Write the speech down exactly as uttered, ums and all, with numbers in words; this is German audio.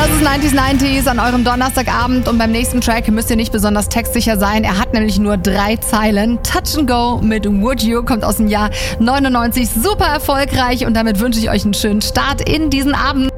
Das ist neunzig neunzig an eurem Donnerstagabend und beim nächsten Track müsst ihr nicht besonders textsicher sein. Er hat nämlich nur drei Zeilen. Touch and Go mit Would You kommt aus dem Jahr neunundneunzig. Super erfolgreich und damit wünsche ich euch einen schönen Start in diesen Abend.